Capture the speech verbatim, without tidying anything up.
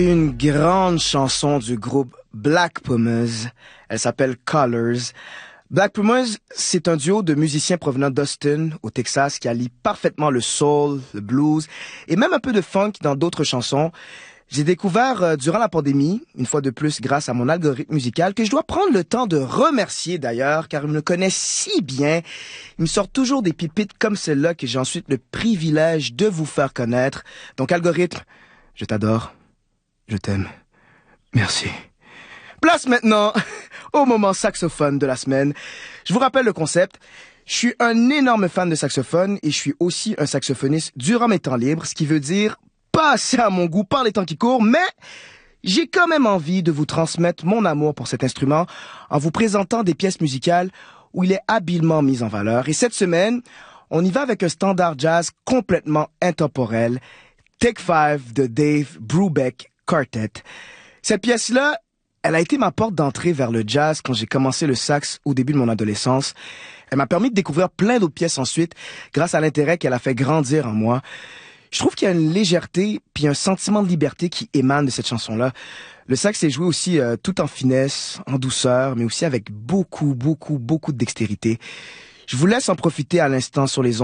Une grande chanson du groupe Black Pumas. Elle s'appelle Colors. Black Pumas, c'est un duo de musiciens provenant d'Austin, au Texas, qui allie parfaitement le soul, le blues et même un peu de funk dans d'autres chansons. J'ai découvert euh, durant la pandémie, une fois de plus grâce à mon algorithme musical, que je dois prendre le temps de remercier d'ailleurs, car il me connaît si bien. Il me sort toujours des pépites comme celle-là que j'ai ensuite le privilège de vous faire connaître. Donc algorithme, je t'adore, je t'aime, merci. Place maintenant au moment saxophone de la semaine. Je vous rappelle le concept. Je suis un énorme fan de saxophone et je suis aussi un saxophoniste durant mes temps libres, ce qui veut dire pas assez à mon goût par les temps qui courent, mais j'ai quand même envie de vous transmettre mon amour pour cet instrument en vous présentant des pièces musicales où il est habilement mis en valeur. Et cette semaine, on y va avec un standard jazz complètement intemporel, Take Five de Dave Brubeck Quartet. Cette pièce-là, elle a été ma porte d'entrée vers le jazz quand j'ai commencé le sax au début de mon adolescence. Elle m'a permis de découvrir plein d'autres pièces ensuite grâce à l'intérêt qu'elle a fait grandir en moi. Je trouve qu'il y a une légèreté puis un sentiment de liberté qui émane de cette chanson-là. Le sax est joué aussi euh, tout en finesse, en douceur, mais aussi avec beaucoup, beaucoup, beaucoup de dextérité. Je vous laisse en profiter à l'instant sur les